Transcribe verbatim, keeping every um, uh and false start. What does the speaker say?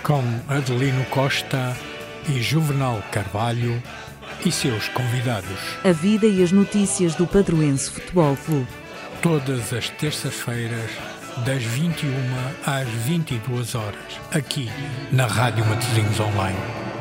com Adelino Costa e Juvenal Carvalho e seus convidados. A vida e as notícias do Padroense Futebol Clube. Todas as terças-feiras, das vinte e uma às vinte e duas horas, aqui na Rádio Matosinhos Online.